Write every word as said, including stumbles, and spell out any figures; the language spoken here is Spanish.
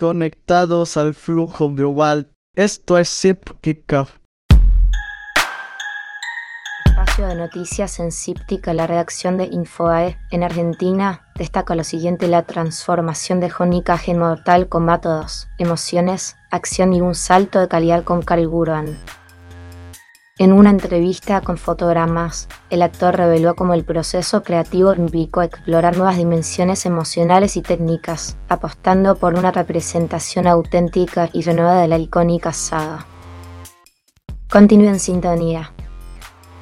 conectados al flujo global. Esto es Ziptica. Espacio de noticias en Ziptica. La redacción de Infobae en Argentina destaca lo siguiente: la transformación de Jónica en Mortal Kombat dos. Emociones, acción y un salto de calidad con Karl Urban. En una entrevista con Fotogramas, el actor reveló cómo el proceso creativo implicó explorar nuevas dimensiones emocionales y técnicas, apostando por una representación auténtica y renovada de la icónica saga. Continúe en sintonía.